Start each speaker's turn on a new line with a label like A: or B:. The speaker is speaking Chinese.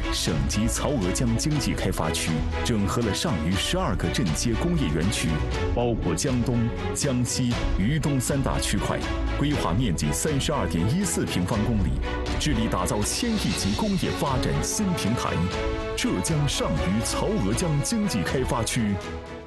A: 省级曹娥江经济开发区整合了上虞12个镇街工业园区，包括江东、江西、渝东3大区块，规划面积32.14平方公里，致力打造1000亿级工业发展新平台。浙江上虞曹娥江经济开发区。